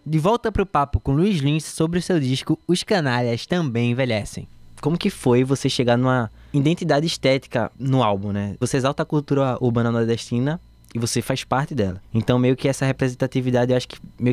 De volta pro papo com Luiz Lins sobre o seu disco Os Canalhas Também Envelhecem. Como que foi você chegar numa identidade estética no álbum, né? Você exalta a cultura urbana nordestina e você faz parte dela. Então, meio que essa representatividade, eu acho que meio